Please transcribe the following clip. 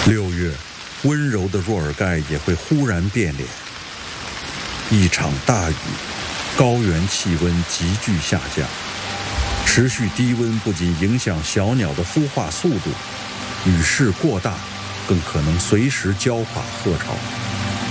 6月，温柔的若尔盖也会忽然变脸。一场大雨，高原气温急剧下降，持续低温不仅影响小鸟的孵化速度，雨势过大，更可能随时浇垮鹤巢。